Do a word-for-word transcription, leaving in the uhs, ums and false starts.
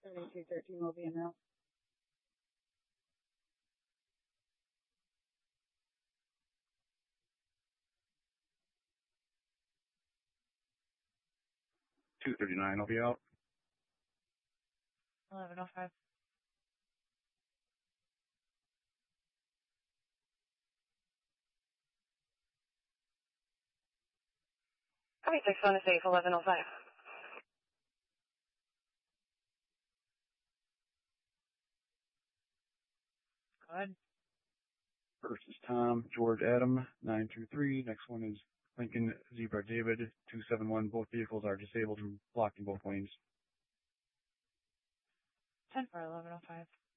thirty-two thirteen will be en route. two thirty-nine will be out. eleven oh five. Copy six one is safe, eleven oh five. Go ahead. First is Tom, George, Adam, nine two three. Next one is Lincoln, Zebra, David, two seven one. Both vehicles are disabled and blocked in both lanes. ten for eleven oh five.